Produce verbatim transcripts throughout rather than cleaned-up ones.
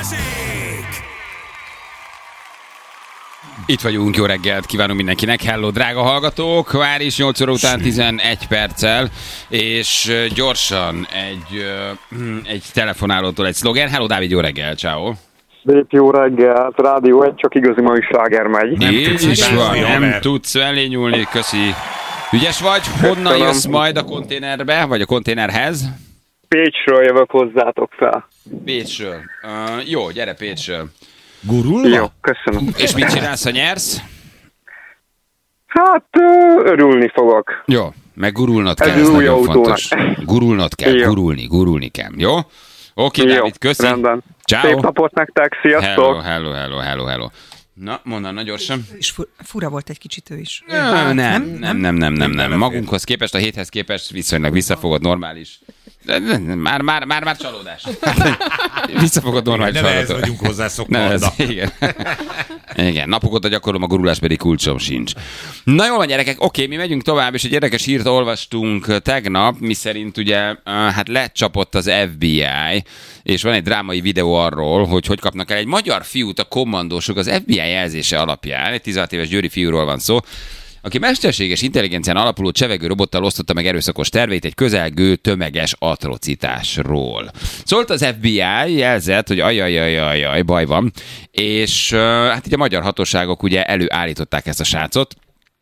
Itt vagyunk, jó reggelt kívánunk mindenkinek, hello drága hallgatók, már is nyolc óra után tizenegy perccel, és gyorsan egy, egy telefonálótól egy szlogen. Hello Dávid, jó reggel, ciao. Szép jó reggelt, Rádió egy, csak igazi mai sláger megy. Nem Így tudsz is van, nem mert... tudsz mellé nyúlni, köszi. Ügyes vagy, honnan Köszönöm. Jössz majd a konténerbe, vagy a konténerhez? Pécsről jövök hozzátok fel. Pécsről, uh, jó, gyere Pécsről. Gurulva? Jó, köszönöm. És mit csinálsz, ha nyersz? Hát, örülni fogok. Jó, meg gurulnod kell, ez, ez nagyon autónak. Fontos. Gurulnod kell, jó. gurulni, gurulni kell, jó? Oké, okay, Dávid, köszi. Rendben. Ciao. Szép napot nektek, sziasztok. Hello, hello, hello, hello, hello. Na, mondd na gyorsan. És fura volt egy kicsit ő is. Nem, nem, nem, nem, nem, nem, nem. Magunkhoz képest, a héthez képest viszonylag visszafogott, normális. Már, már, már, már csalódás. Visszafogott normális nem hallgató. Nem ehhez vagyunk hozzászokva. Igen. Igen, napok óta gyakorlom, a gurulás pedig kulcsom sincs. Na jól van, gyerekek, oké, mi megyünk tovább, és egy érdekes hírt olvastunk tegnap, miszerint ugye hát lecsapott az ef bé i, és van egy drámai videó arról, hogy hogy kapnak el egy magyar fiút a kommandósok az ef bé i jelzése alapján, egy tizenhat éves győri fiúról van szó, aki mesterséges intelligencián alapuló csevegő robottal osztotta meg erőszakos tervét egy közelgő tömeges atrocitásról. Szólt az ef bé i, jelzett, hogy ajajajajaj, baj van, és hát így a magyar hatóságok ugye előállították ezt a srácot,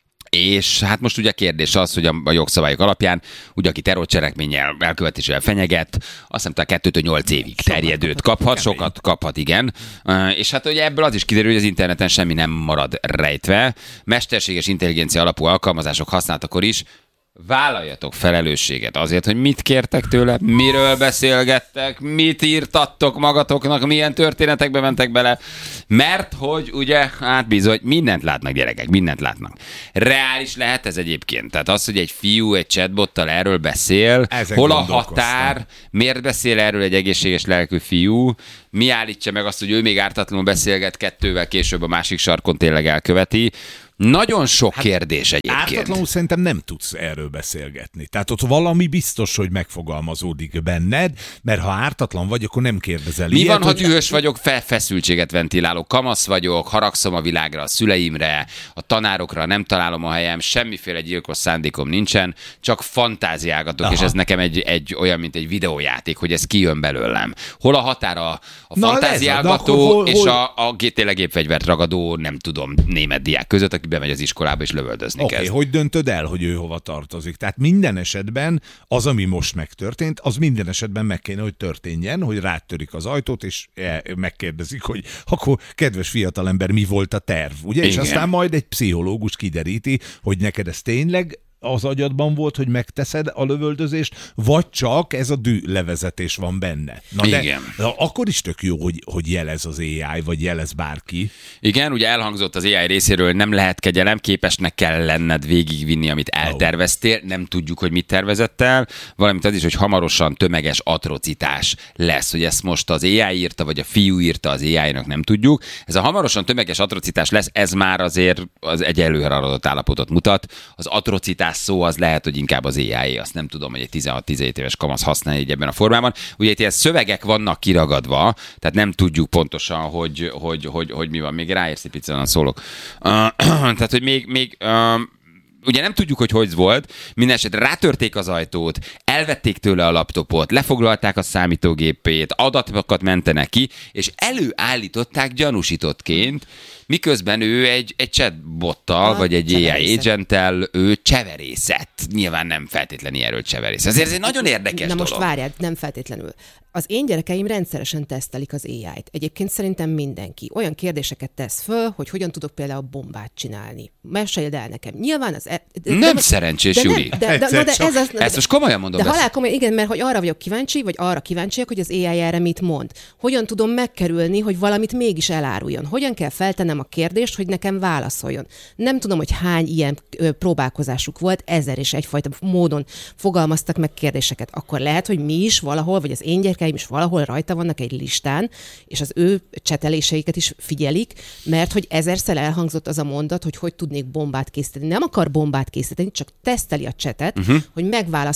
és hát most ugye a kérdés az, hogy a, a jogszabályok alapján, ugye aki terrorcselekménnyel, elkövetésével fenyeget, azt hiszem, hogy kettőtől nyolc évig terjedőt kaphat, sokat kaphat, igen. És hát ugye ebből az is kiderül, hogy az interneten semmi nem marad rejtve. Mesterséges intelligencia alapú alkalmazások használatakor is vállaljatok felelősséget azért, hogy mit kértek tőle, miről beszélgettek, mit írtattok magatoknak, milyen történetekbe mentek bele, mert hogy ugye, hát bizony, mindent látnak gyerekek, mindent látnak. Reális lehet ez egyébként, tehát az, hogy egy fiú egy chatbottal erről beszél, ezen hol a határ, miért beszél erről egy egészséges lelkű fiú, mi állítja meg azt, hogy ő még ártatlanul beszélget kettővel később a másik sarkon tényleg elköveti. Nagyon sok hát kérdés egyébként. Ártatlanul szerintem nem tudsz erről beszélgetni. Tehát ott valami biztos, hogy megfogalmazódik benned, mert ha ártatlan vagy, akkor nem kérdezel. Mi ilyet, van, ha hogy... dühös vagyok, fe- feszültséget ventilálok, kamasz vagyok, haragszom a világra, a szüleimre, a tanárokra, nem találom a helyem, semmiféle gyilkos szándékom nincsen, csak fantáziálgatok, Aha. és ez nekem egy, egy olyan, mint egy videójáték, hogy ez kijön belőlem. Hol a határa a, a fantáziálgató hol, és hol... a, a tényleg gépfegyvert ragadó, nem tudom, német diák között, aki bemegy az iskolába és lövöldözni okay, kezd. Hogy döntöd el, hogy ő hova tartozik? Tehát minden esetben az, ami most megtörtént, az minden esetben meg kéne, hogy történjen, hogy rátörik az ajtót, és megkérdezik, hogy akkor kedves fiatalember, mi volt a terv, ugye? Igen. És aztán majd egy pszichológus kideríti, hogy neked ez tényleg az agyadban volt, hogy megteszed a lövöldözést, vagy csak ez a dű levezetés van benne. Na de, Igen. de akkor is tök jó, hogy, hogy jelez az á i, vagy jelez bárki. Igen, ugye elhangzott az á i részéről, hogy nem lehet kegyelem, képesnek kell lenned végigvinni, amit elterveztél, nem tudjuk, hogy mit tervezett el, valamint az is, hogy hamarosan tömeges atrocitás lesz, hogy ezt most az á i írta, vagy a fiú írta az á i-nak, nem tudjuk. Ez a hamarosan tömeges atrocitás lesz, ez már azért az egy előrehaladott állapotot mutat. Az atrocitás szó az lehet, hogy inkább az á i, azt nem tudom, hogy egy tizenhat-tizenhét éves kamasz használja így ebben a formában. Ugye itt ilyen szövegek vannak kiragadva, tehát nem tudjuk pontosan, hogy, hogy, hogy, hogy mi van. Még ráérsz egy picit, szólok. Uh, tehát, hogy még, még uh, ugye nem tudjuk, hogy hogy volt, mindenesetre rátörték az ajtót, elvették tőle a laptopot, lefoglalták a számítógépét, adatokat mentenek ki, és előállították gyanúsítottként, miközben ő egy, egy chatbottal, vagy egy á i agenttel, ő cseverészett. Nyilván nem feltétlenül erről cseverész. Ezért ez egy nagyon érdekes Na dolog. most várjál, nem feltétlenül. Az én gyerekeim rendszeresen tesztelik az á i-t. Egyébként szerintem mindenki. Olyan kérdéseket tesz föl, hogy hogyan tudok például bombát csinálni. Meséld el nekem. Nyilván az... E- de, nem de, szerencsés, de Júli. De, de, de, de ez az, Ezt most komolyan mondom. De halál komolyan, igen, mert hogy arra vagyok kíváncsi, vagy arra kíváncsiak, hogy az á i erre mit mond. Hogyan tudom megkerülni, hogy valamit mégis eláruljon. Hogyan kell feltennem a kérdést, hogy nekem válaszoljon. Nem tudom, hogy hány ilyen ö, próbálkozásuk volt, ezer és egyfajta módon fogalmaztak meg kérdéseket. Akkor lehet, hogy mi is valahol, vagy az én gyerekeim is valahol rajta vannak egy listán, és az ő cseteléseiket is figyelik, mert hogy ezerszer elhangzott az a mondat, hogy hogy tudnék bombát készíteni. Nem akar bombát készíteni, csak teszteli a csetet, uh-huh. hogy megválaszolja egy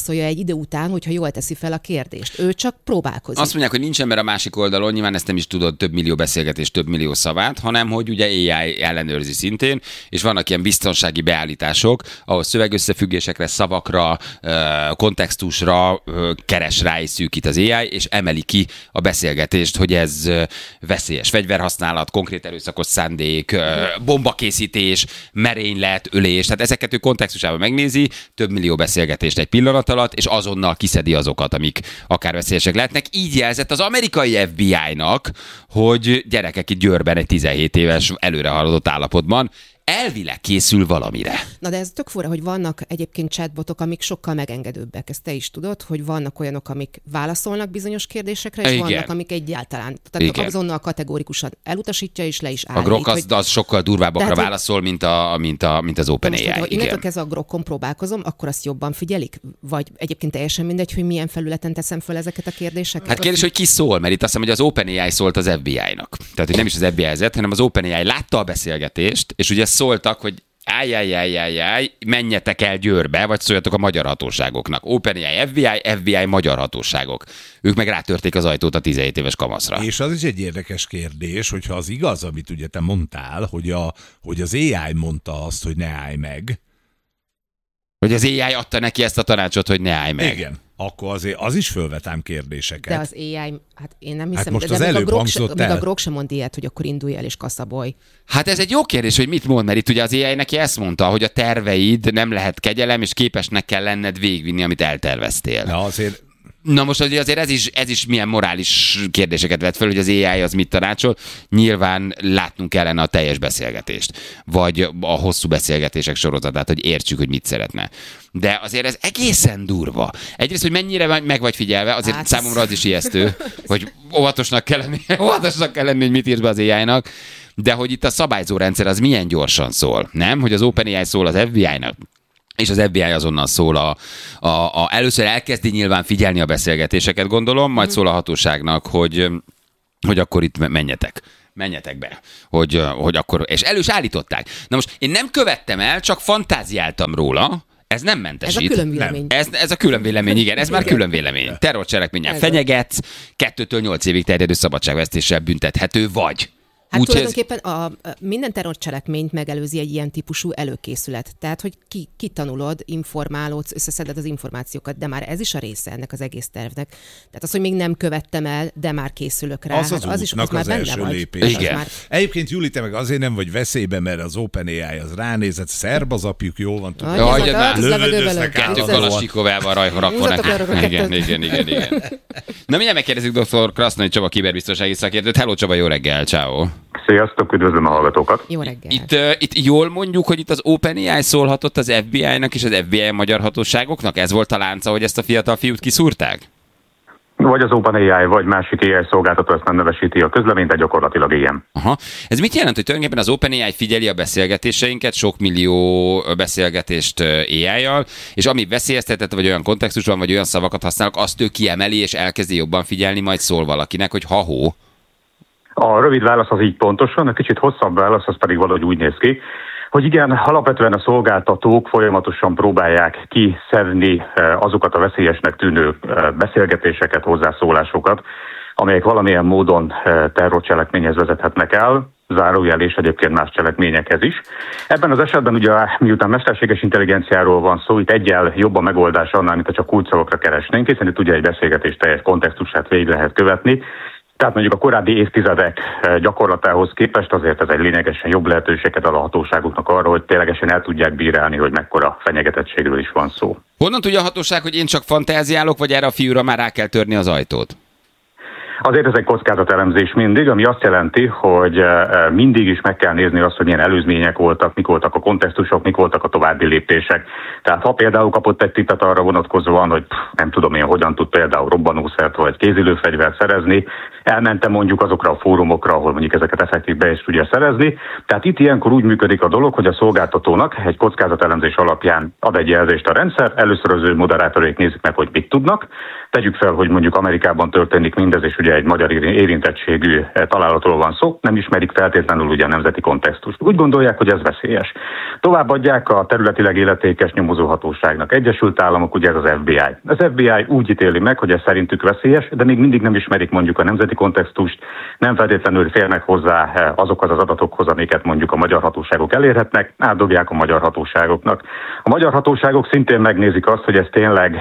idő után, hogyha jól teszi fel a kérdést. Ő csak próbálkozik. Azt mondják, hogy nincs ember a másik oldalon, nyilván ezt nem is tudod, több millió beszélgetés, több millió szavát, hanem hogy ugye á i ellenőrzi szintén, és vannak ilyen biztonsági beállítások, ahol szövegösszefüggésekre, szavakra, kontextusra keres rá és szűkít az á i, és emeli ki a beszélgetést, hogy ez veszélyes fegyverhasználat, konkrét erőszakos szándék, bombakészítés, merénylet, ölés, tehát ezeket ő kontextusában megnézi, több millió beszélgetést egy pillanat alatt, és azonnal kiszedi azokat, amik akár veszélyesek lehetnek. Így jelzett az amerikai ef bé i-nak, hogy gyerekek itt Győrben egy tizenhét éves előrehaladott állapotban elvileg készül valamire. Na de ez tök fura, hogy vannak egyébként chatbotok, amik sokkal megengedőbbek. Ezt te is tudod, hogy vannak olyanok, amik válaszolnak bizonyos kérdésekre, és Igen. vannak, amik egyáltalán. Tehát Igen. azonnal kategórikusan elutasítja, és le is állít. A Grok az, hogy... az sokkal durvábbakra Tehát, válaszol, mint, a, mint, a, mint az OpenAI. Most, ha innentől Igen. kezdve a Grokon próbálkozom, akkor azt jobban figyelik? Vagy egyébként teljesen mindegy, hogy milyen felületen teszem föl ezeket a kérdéseket? Hát kérdés, hogy ki szól, mert itt azt hiszem, hogy az OpenAI szólt az ef bé i-nak. Tehát, hogy nem is az ef bé i-zett, hanem az OpenAI látta a beszélgetést, és ugye szóltak, hogy ájjájjájjájjáj, menjetek el Győrbe, vagy szóljatok a magyar hatóságoknak. OpenAI, ef bé i, ef bé i, magyar hatóságok. Ők meg rátörték az ajtót a tizenhét éves kamaszra. És az is egy érdekes kérdés, hogyha az igaz, amit ugye te mondtál, hogy, a, hogy az á i mondta azt, hogy ne állj meg. Hogy az á i adta neki ezt a tanácsot, hogy ne állj meg. Igen. Akkor azért az is fölvetám kérdéseket. De az á i, hát én nem hiszem, Hát most de az még a előbb Grok se, hangzott még el. a Grok sem mond ilyet, hogy akkor indulj el és kaszabolj. Hát ez egy jó kérdés, hogy mit mond, mert itt ugye az á i neki ezt mondta, hogy a terveid nem lehet kegyelem, és képesnek kell lenned végvinni, amit elterveztél. Na azért... Na most azért ez is, ez is milyen morális kérdéseket vet fel, hogy az á i az mit tanácsol. Nyilván látnunk kellene a teljes beszélgetést, vagy a hosszú beszélgetések sorozatát, hogy értsük, hogy mit szeretne. De azért ez egészen durva. Egyrészt, hogy mennyire meg vagy figyelve, azért Hát számomra az is ijesztő, hogy óvatosnak kell lenni, óvatosnak kell lenni, hogy mit írsz be az á i-nak, de hogy itt a szabályzó rendszer az milyen gyorsan szól, nem? Hogy az OpenAI szól az ef bé i-nak, és az ef bé i azonnal szól a, a, a... Először elkezdi nyilván figyelni a beszélgetéseket, gondolom, majd szól a hatóságnak, hogy, hogy akkor itt menjetek. Menjetek be, hogy, hogy akkor... És elő is állították. Na most én nem követtem el, csak fantáziáltam róla, ez nem mentesít. Ez a külön vélemény. Ez, ez a külön vélemény, igen, ez már külön vélemény. Terrorcselekménnyel fenyegetsz, kettőtől nyolc évig terjedő szabadságvesztéssel büntethető vagy. Hát Úgy, tulajdonképpen a, a, minden terrorcselekményt megelőzi egy ilyen típusú előkészület. Tehát, hogy ki, kitanulod, informálódsz, összeszeded az információkat, de már ez is a része ennek az egész tervnek. Tehát az, hogy még nem követtem el, de már készülök rá. Az az hát az is útnak az már az benne első vagy. lépés. Az Igen. Már... Egyébként, Juli, te meg azért nem vagy veszélyben, mert az OpenAI az ránézett, szerb az apjuk, jól van, tudod. Jaj, Jaj, ez na, az levegőbe lövöldöznek lőtt. állandóan. Kettő kalasnyikovával rajha rakva Húzzatok neki. arra a Igen, kettőt. igen, igen, igen. Na mindjárt megkérdezzük doktor Krasznai Csaba kiberbiztonsági szakértőt. Hello Csaba, jó reggel, ciao. Sziasztok, üdvözlöm a hallgatókat. Jó reggel. Itt, uh, itt jól mondjuk, hogy itt az OpenAI szólhatott az ef bé i-nak és az ef bé i magyar hatóságoknak? Ez volt a lánca, hogy ezt a fiatal fiút kiszúrták? Vagy az OpenAI, vagy másik á i szolgáltató ezt nem nevesíti a közleményt, de gyakorlatilag ilyen. Aha. Ez mit jelent, hogy tulajdonképpen az OpenAI figyeli a beszélgetéseinket, sok millió beszélgetést á i-jal, és ami veszélyeztetett, vagy olyan kontextusban, vagy olyan szavakat használnak, azt ő kiemeli, és elkezdi jobban figyelni, majd szól valakinek, hogy ha-hó. A rövid válasz az így pontosan, a kicsit hosszabb válasz az pedig valahogy úgy néz ki, hogy igen, alapvetően a szolgáltatók folyamatosan próbálják kiszedni azokat a veszélyesnek tűnő beszélgetéseket, hozzászólásokat, amelyek valamilyen módon terrorcselekményhez vezethetnek el, zárójel és egyébként más cselekményekhez is. Ebben az esetben ugye, miután mesterséges intelligenciáról van szó, itt egyel jobb a megoldás annál, mint ha csak kulcsszavakra keresnénk, hiszen itt ugye egy beszélgetés teljes kontextusát végig lehet követni. Tehát mondjuk a korábbi évtizedek gyakorlatához képest azért ez egy lényegesen jobb lehetőséget ad a hatóságoknak arra, hogy ténylegesen el tudják bírálni, hogy mekkora fenyegetettségről is van szó. Honnan tudja a hatóság, hogy én csak fantáziálok, vagy erre a fiúra már rá kell törni az ajtót? Azért ez egy kockázatelemzés mindig, ami azt jelenti, hogy mindig is meg kell nézni azt, hogy milyen előzmények voltak, mik voltak a kontextusok, mik voltak a további lépések. Tehát ha például kapott egy tippet arra vonatkozóan, hogy nem tudom én, hogyan tud például robbanószert vagy kézilőfegyvert szerezni, elmentem mondjuk azokra a fórumokra, ahol mondjuk ezeket effektív be is tudja szerezni. Tehát itt ilyenkor úgy működik a dolog, hogy a szolgáltatónak egy kockázatelemzés alapján ad egy jelzést a rendszer, először az ő moderátorék nézik meg, hogy mit tudnak, Tegyük fel, hogy mondjuk Amerikában történik mindez, és ugye egy magyar érintettségű találatról van szó, nem ismerik feltétlenül ugye a nemzeti kontextust. Úgy gondolják, hogy ez veszélyes. Továbbadják a területileg illetékes nyomozóhatóságnak. Egyesült Államok, ugye ez az ef bé i. Az ef bé i úgy ítéli meg, hogy ez szerintük veszélyes, de még mindig nem ismerik mondjuk a nemzeti kontextust, nem feltétlenül férnek hozzá azokhoz az adatokhoz, amiket mondjuk a magyar hatóságok elérhetnek, átdobják a magyar hatóságoknak. A magyar hatóságok szintén megnézik azt, hogy ez tényleg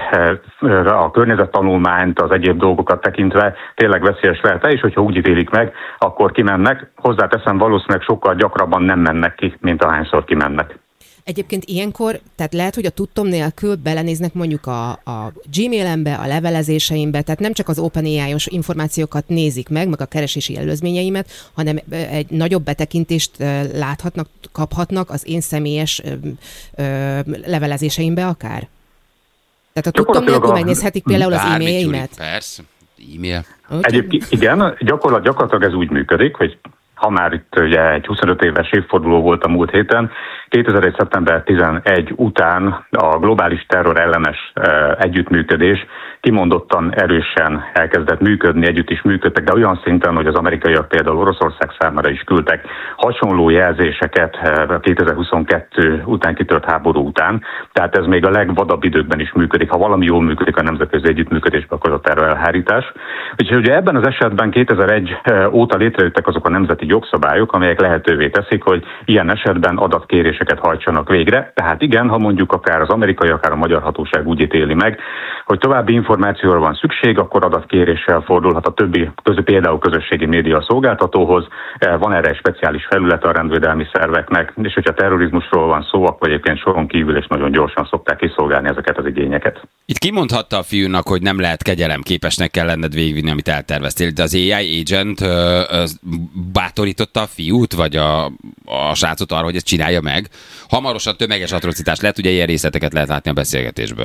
a környezettanulmányt, az egyéb dolgokat tekintve tényleg veszélyes lehet-e, és hogyha úgy ítélik meg, akkor kimennek. Hozzáteszem, valószínűleg sokkal gyakrabban nem mennek ki, mint ahányszor kimennek. Egyébként ilyenkor, tehát lehet, hogy a tudtom nélkül belenéznek mondjuk a, a Gmailembe, a levelezéseimbe, tehát nem csak az OpenAI-os információkat nézik meg, meg a keresési előzményeimet, hanem egy nagyobb betekintést láthatnak, kaphatnak az én személyes ö, ö, levelezéseimbe akár? Tehát a tudtom nélkül megnézhetik például az e-mailjeimet? Persze, e-mail. Okay. Egyébként igen, gyakorlat, gyakorlatilag ez úgy működik, hogy ha már itt ugye egy huszonöt éves évforduló volt a múlt héten, kétezer-egy. szeptember tizenegy után a globális terror ellenes e, együttműködés kimondottan erősen elkezdett működni, együtt is működtek, de olyan szinten, hogy az amerikaiak például Oroszország számára is küldtek hasonló jelzéseket kétezer-huszonkettő után kitört háború után, tehát ez még a legvadabb időkben is működik. Ha valami jól működik a nemzetközi együttműködésben, akkor a terror elhárítás. Úgyhogy ugye ebben az esetben kétezer-egy óta létrejöttek azok a nemzeti jogszabályok, amelyek lehetővé teszik, hogy ilyen esetben adatkéréseket hajtsanak végre. Tehát igen, ha mondjuk akár az amerikai, akár a magyar hatóság úgy ítéli meg, hogy további információra van szükség, akkor adatkéréssel fordulhat a többi, közül például közösségi média szolgáltatóhoz. Van erre egy speciális felület a rendvédelmi szerveknek, és hogyha terrorizmusról van szó, akkor egyébként soron kívül és nagyon gyorsan szokták kiszolgálni ezeket az igényeket. Itt kimondhatta a fiúnak, hogy nem lehet kegyelemképesnek kell lenned végigvinni, amit elterveztél, de az á i agent ö, ö, bátorította a fiút, vagy a, a srácot arra, hogy ezt csinálja meg. Hamarosan tömeges atrocitás lehet, ugye ilyen részleteket lehet látni a beszélgetésből.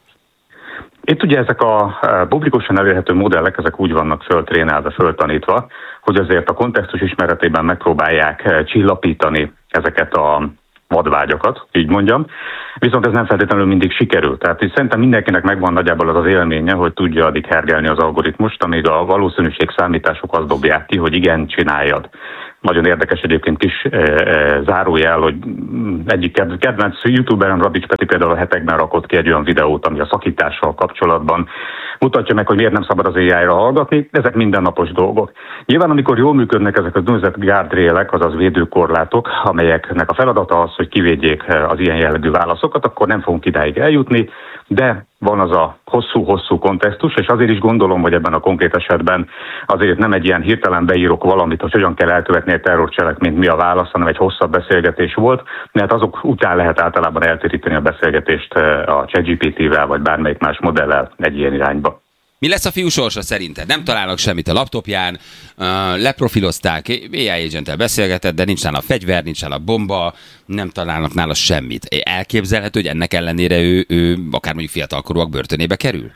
Itt ugye ezek a publikusan elérhető modellek, ezek úgy vannak föltrénálva, föltanítva, hogy azért a kontextus ismeretében megpróbálják csillapítani ezeket a vadvágyakat, így mondjam. Viszont ez nem feltétlenül mindig sikerül. Tehát így szerintem mindenkinek megvan nagyjából az az élménye, hogy tudja addig hergelni az algoritmust, amíg a valószínűségszámítások azt dobják ki, hogy igen, csináljad. Nagyon érdekes egyébként kis e, e, zárójel, hogy egyik kedvenc youtuberem, Radics Peti például a hetekben rakott ki egy olyan videót, ami a szakítással kapcsolatban mutatja meg, hogy miért nem szabad az á i-ra hallgatni. Ezek mindennapos dolgok. Nyilván, amikor jól működnek ezek az úgynevezett guardrailek, azaz védőkorlátok, amelyeknek a feladata az, hogy kivédjék az ilyen jellegű válaszokat, akkor nem fogunk idáig eljutni, de van az a hosszú-hosszú kontextus, és azért is gondolom, hogy ebben a konkrét esetben azért nem egy ilyen hirtelen beírok valamit, hogy hogyan kell elkövetni egy terrorcselekményt, mi a válasz, hanem egy hosszabb beszélgetés volt, mert azok után lehet általában eltéríteni a beszélgetést a ChatGPT-vel, vagy bármelyik más modellel egy ilyen irányba. Mi lesz a fiú sorsa szerinted? Nem találnak semmit a laptopján, uh, leprofilozták, á i agenttel beszélgetett, de nincs nála fegyver, nincs nála bomba, nem találnak nála semmit. Elképzelhető, hogy ennek ellenére ő, ő akár mondjuk fiatalkorúak börtönébe kerül?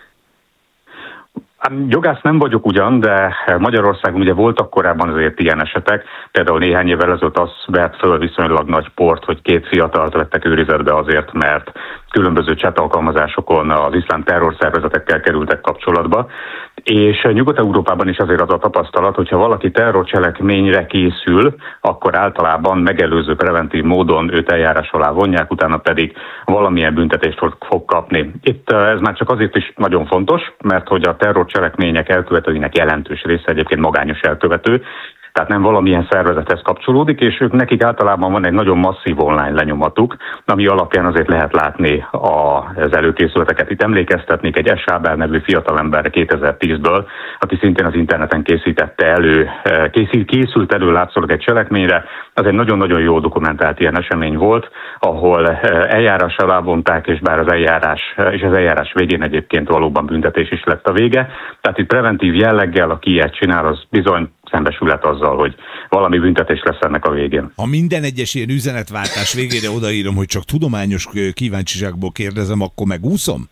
Jogász nem vagyok ugyan, de Magyarországon ugye voltak korábban azért ilyen esetek. Például néhány évvel ezelőtt az vett föl viszonylag nagy port, hogy két fiatalt vettek őrizetbe azért, mert különböző chat alkalmazásokon az iszlám terrorszervezetekkel kerültek kapcsolatba. És Nyugat-Európában is azért az a tapasztalat, hogyha valaki terrorcselekményre készül, akkor általában megelőző preventív módon őt eljárás alá vonják, utána pedig valamilyen büntetést fog kapni. Itt ez már csak azért is nagyon fontos, mert hogy a terrorcselekmények elkövetőinek jelentős része egyébként magányos elkövető, tehát nem valamilyen szervezethez kapcsolódik, és ők nekik általában van egy nagyon masszív online lenyomatuk, ami alapján azért lehet látni az előkészületeket. Itt emlékeztetnék egy S. Ábel nevű fiatalemberre kétezer-tízből, aki szintén az interneten készítette elő, készült, készült elő látszólag egy cselekményre. Ez egy nagyon-nagyon jó dokumentált ilyen esemény volt, ahol eljárás alá vonták, és bár az eljárás, és az eljárás végén egyébként valóban büntetés is lett a vége. Tehát itt preventív jelleggel, aki ilyet csinál, az bizony szembesülhet azzal, hogy valami büntetés lesz ennek a végén. Ha minden egyes ilyen üzenetváltás végére odaírom, hogy csak tudományos kíváncsiságból kérdezem, akkor megúszom?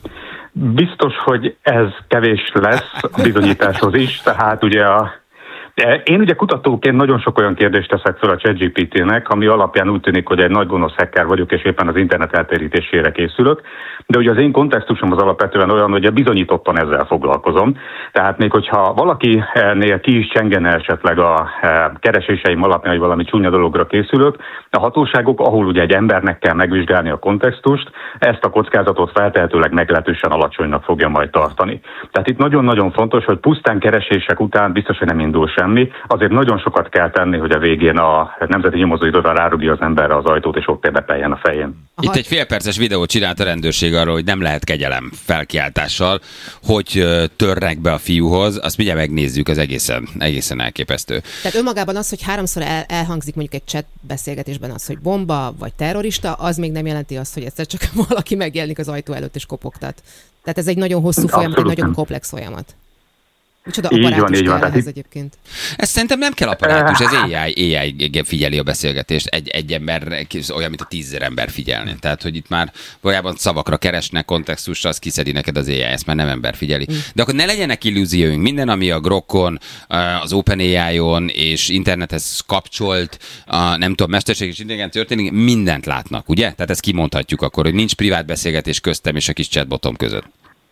Biztos, hogy ez kevés lesz a bizonyításhoz is, tehát ugye a Én ugye kutatóként nagyon sok olyan kérdést teszek fel a ChatGPT-nek, ami alapján úgy tűnik, hogy egy nagy gonosz hacker vagyok, és éppen az internet eltérítésére készülök. De ugye az én kontextusom az alapvetően olyan, hogy bizonyítottan ezzel foglalkozom. Tehát még hogyha valakinél ki is csengene esetleg a kereséseim alapján, hogy valami csúnya dologra készülök, a hatóságok, ahol ugye egy embernek kell megvizsgálni a kontextust, ezt a kockázatot feltehetőleg meglehetősen alacsonynak fogja majd tartani. Tehát itt nagyon-nagyon fontos, hogy pusztán keresések után biztos, hogy nem indul semmi. Azért nagyon sokat kell tenni, hogy a végén a Nemzeti Nyomozóiroda rárugja az emberre az ajtót, és ott bepeljen a fején. Itt egy félperces videót csinált a rendőrség arról, hogy nem lehet kegyelem felkiáltással, hogy törnek be a fiúhoz. Azt mindjárt megnézzük, az egészen, egészen elképesztő. Tehát önmagában az, hogy háromszor el, elhangzik mondjuk egy chat beszélgetésben az, hogy bomba vagy terrorista, az még nem jelenti azt, hogy egyszer csak valaki megjelenik az ajtó előtt és kopogtat. Tehát ez egy nagyon hosszú folyamat, egy nagyon komplex folyamat. Micsoda apparátus kell ehhez egyébként. Ez szerintem nem kell apparátus, ez á i, á i figyeli a beszélgetést. Egy, egy ember olyan, mint a tízezer ember figyelni. Tehát, hogy itt már valójában szavakra keresnek, kontextusra, az kiszedi neked az á i, ezt már nem ember figyeli. Mm. De akkor ne legyenek illúzióink. Minden, ami a Grokon, az OpenAI-on és internethez kapcsolt, a, nem tudom, mesterséges intelligencia történik, mindent látnak, ugye? Tehát ezt kimondhatjuk akkor, hogy nincs privát beszélgetés köztem és a kis chatbotom között.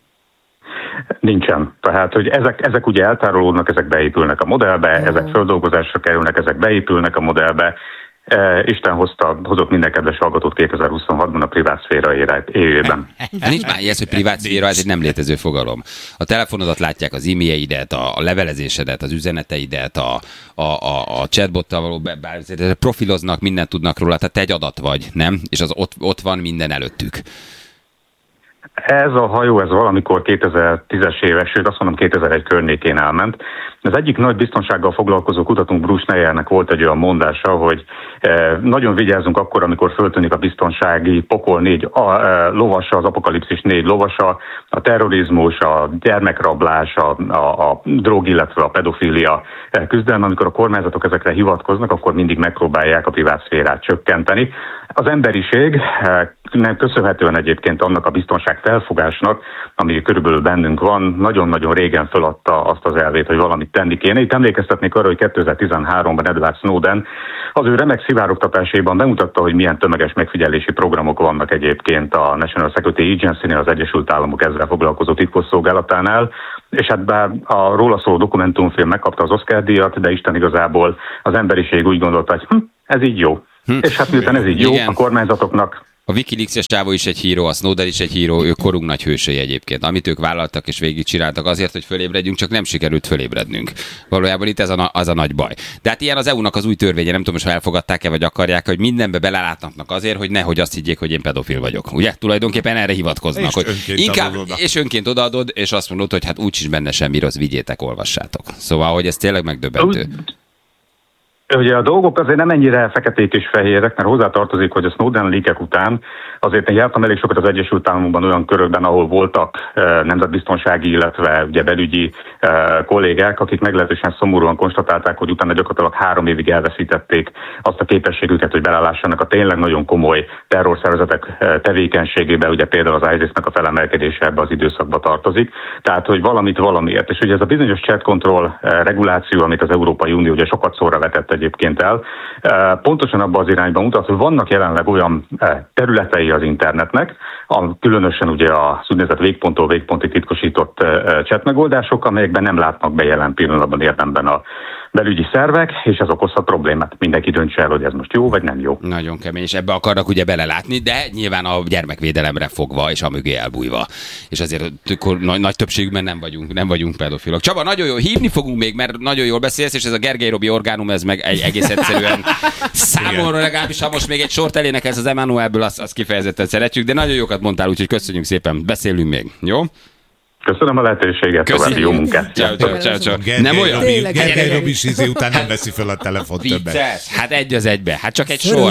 Nincsen. Tehát, hogy ezek, ezek ugye eltárolódnak, ezek beépülnek a modellbe, mm. ezek földolgozásra kerülnek, ezek beépülnek a modellbe. E, Isten hozta, hozott minden kedves hallgatót kétezer-huszonhatban a privát szféra évében. Nincs már ilyen, hogy privát szféra, ez egy nem létező fogalom. A telefonodat látják, az e-mailjeidet, a levelezésedet, az üzeneteidet, a, a, a, a chatbottal való bár, profiloznak, mindent tudnak róla, tehát te egy adat vagy, nem? És az ott, ott van minden előttük. Ez a hajó, ez valamikor kétezer-tízes éves, sőt azt mondom kétezer-egy környékén elment. Az egyik nagy biztonsággal foglalkozó kutatónk Bruce Neyernek volt egy olyan mondása, hogy eh, nagyon vigyázzunk akkor, amikor föltűnik a biztonsági pokol négy a, a, lovasa, az apokalipszis négy lovasa, a terrorizmus, a gyermekrablás, a, a, a drog, illetve a pedofília küzdelme. Amikor a kormányzatok ezekre hivatkoznak, akkor mindig megpróbálják a privát szférát csökkenteni. Az emberiség nem köszönhetően egyébként annak a biztonság felfogásnak, ami körülbelül bennünk van, nagyon-nagyon régen feladta azt az elvét, hogy valamit tenni kéne. Itt emlékeztetnék arra, hogy kétezer-tizenháromban Edward Snowden az ő remek szivárogtatásaiban bemutatta, hogy milyen tömeges megfigyelési programok vannak egyébként a National Security Agency-nél, az Egyesült Államok ezzel foglalkozó titkosszolgálatánál, és hát bár a róla szóló dokumentumfilm megkapta az Oscar-díjat, de Isten igazából az emberiség úgy gondolta, hogy hm, ez így jó. Hm. És hát miután ez így jó, igen, a kormányzatoknak... A WikiLeaks-es csávó is egy híró, a Snowden is egy híró, ők korunk nagy hősei egyébként. Amit ők vállaltak és végigcsináltak azért, hogy fölébredjünk, csak nem sikerült fölébrednünk. Valójában itt ez a, az a nagy baj. De hát ilyen az é u-nak az új törvénye, nem tudom, hogy elfogadták-e vagy akarják, hogy mindenbe belelátnak azért, hogy nehogy azt higgyék, hogy én pedofil vagyok. Ugye? Tulajdonképpen erre hivatkoznak. És hogy önként inkább, adod és önként odaadod, és azt mondod, hogy hát úgyis benne semmi rossz, vigyétek, olvassátok. Szóval, hogy ez tényleg megdöbbentő. Ugye a dolgok azért nem ennyire feketék és fehérek, mert hozzátartozik, hogy a Snowden leakek után azért én jártam elég sokat az Egyesült Államokban olyan körökben, ahol voltak e, nemzetbiztonsági, illetve ugye belügyi e, kollégák, akik meglehetősen szomorúan konstatálták, hogy utána gyakorlatilag három évig elveszítették azt a képességüket, hogy belelássanak a tényleg nagyon komoly terrorszervezetek e, tevékenységébe, ugye például az ISIS-nek a felemelkedése ebbe az időszakba tartozik. Tehát, hogy valamit valamiért. És ugye ez a bizonyos chat control e, reguláció, amit az Európai Unió ugye sokat szóra vetett egyébként el, pontosan abban az irányban mutat, hogy vannak jelenleg olyan területei az internetnek, a, különösen ugye az úgynevezett végponttól végpontig titkosított chat megoldások, amelyekben nem látnak be jelen pillanatban érdemben a belügyi szervek, és ez okozhat problémát. Mindenki döntse el, hogy ez most jó, vagy nem jó. Nagyon kemény, és ebbe akarnak ugye belelátni, de nyilván a gyermekvédelemre fogva, és a mögé elbújva. És azért nagy, nagy többségben nem vagyunk, nem vagyunk pedofilok. Csaba, nagyon jó, hívni fogunk még, mert nagyon jól beszélsz, és ez a Gergely Robi orgánum, ez meg egy egész egyszerűen számomra legalábbis, ha most még egy sort elénekelsz az Emmanuelből, azt, azt kifejezetten szeretjük, de nagyon jókat mondtál, úgyhogy köszönjük szépen, beszélünk még, jó? Köszönöm a lehetőséget, további jó munkát. Ciao, ciao, ciao, ciao. Nem olyan? Gergely Robi izé után nem veszi fel a telefont többet. Hát egy az egybe, hát csak egy sor.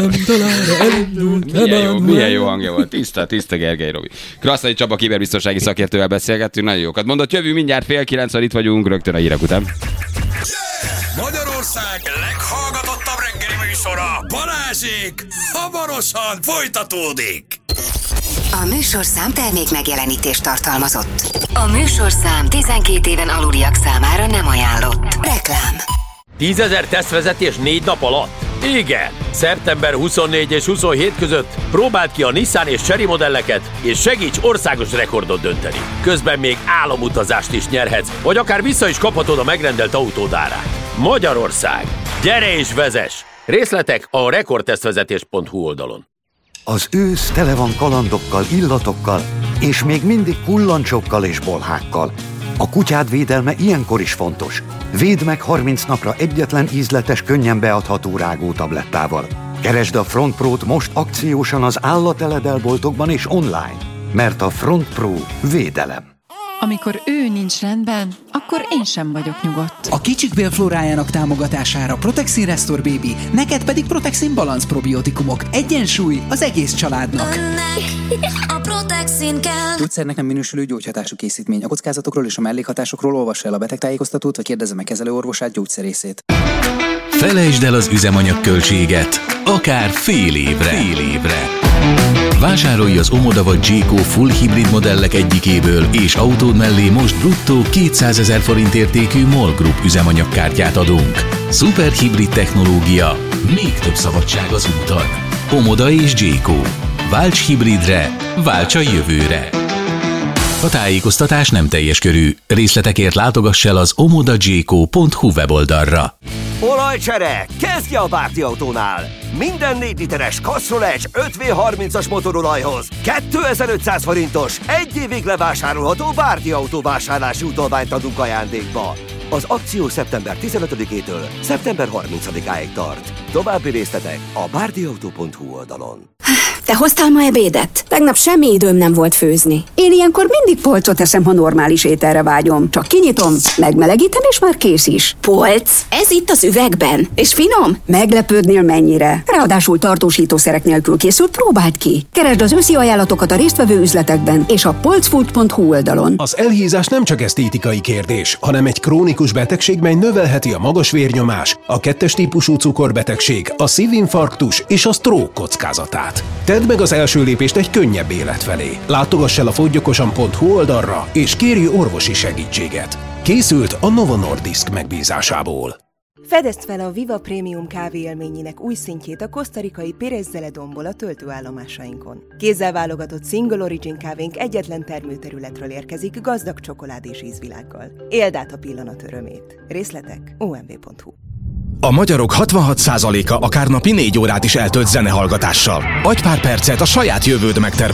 Milyen jó, milyen jó hangja volt. Tiszta, tiszta Gergely Robi. Krasztai Csaba kiberbiztonsági szakértővel beszélgettünk, nagyon jókat mondott. Jövő mindjárt fél kilencven, itt vagyunk, rögtön a hírek után. Magyarország leghallgatottabb reggeli műsora, Balázsék, hamarosan folytatódik. A műsorszám termék megjelenítést tartalmazott. A műsorszám tizenkét éven aluliak számára nem ajánlott. Reklám. tízezer tesztvezetés négy nap alatt? Igen! szeptember huszonnégy és huszonhét között próbáld ki a Nissan és Chery modelleket, és segíts országos rekordot dönteni. Közben még álomutazást is nyerhetsz, vagy akár vissza is kaphatod a megrendelt autód árát. Magyarország! Gyere és vezess! Részletek a rekordtesztvezetés pont hu oldalon. Az ősz tele van kalandokkal, illatokkal, és még mindig kullancsokkal és bolhákkal. A kutyád védelme ilyenkor is fontos. Védd meg harminc napra egyetlen ízletes, könnyen beadható rágótablettával. Keresd a Front Pro-t most akciósan az állateledelboltokban és online, mert a Front Pro védelem. Amikor ő nincs rendben, akkor én sem vagyok nyugodt. A kicsik bélflórájának támogatására Protexin Restore Baby, neked pedig Protexin Balance probiotikumok. Egyensúly az egész családnak. A Protexin kell. Gyógyszernek nem minősülő gyógyhatású készítmény. A kockázatokról és a mellékhatásokról olvassa el a betegtájékoztatót, vagy kérdezze meg kezelőorvosát, gyógyszerészét. Felejtsd el az üzemanyagköltséget, akár fél évre. Fél évre. Vásárolj az Omoda vagy Jayco full hibrid modellek egyikéből, és autód mellé most bruttó kétszázezer forint értékű MOL Group üzemanyagkártyát adunk. Szuper hibrid technológia, még több szabadság az úton. Omoda és Jayco. Válts hibridre, válts a jövőre. A tájékoztatás nem teljes körű. Részletekért látogass el az omoda jayco pont hu weboldalra. Olajcsere! Kezdje a Bárdi Autónál! Minden négy literes Castrol Edge öt vé harmincas motorolajhoz kétezer-ötszáz forintos, egy évig levásárolható Bárdi Autó vásárlási utalványt adunk ajándékba. Az akció szeptember tizenötödikétől szeptember harmincadikáig tart. További részletek a bárdiautó pont hu oldalon. Te hoztál ma ebédet? Tegnap semmi időm nem volt főzni. Én ilyenkor mindig polcot eszem, ha normális ételre vágyom. Csak kinyitom, megmelegítem, és már kész is. Polc? Ez itt az üvegben. És finom? Meglepődnél mennyire. Ráadásul tartósítószerek nélkül készült, próbáld ki. Keresd az őszi ajánlatokat a résztvevő üzletekben és a polcfood pont hu oldalon. Az elhízás nem csak esztétikai kérdés, hanem egy krónikus betegség, mely növelheti a magas vérnyomás, a kettes típusú cukorbetegség, a szívinfarktus és a stroke kockázatát. Tedd meg az első lépést egy könnyebb élet felé. Látogass el a fogyyokosan pont hu oldalra, és kérj orvosi segítséget. Készült a Novo Nordisk megbízásából. Fedezd fel a Viva Premium kávé élményének új szintjét a kosztarikai Pérez Zeledonból a töltőállomásainkon. Kézzel válogatott Single Origin kávénk egyetlen termőterületről érkezik, gazdag csokoládés ízvilággal. Éld át a pillanat örömét. Részletek o m v pont hu. A magyarok hatvanhat százaléka akár napi négy órát is eltölt zenehallgatással. Adj pár percet a saját jövőd megtervezésére.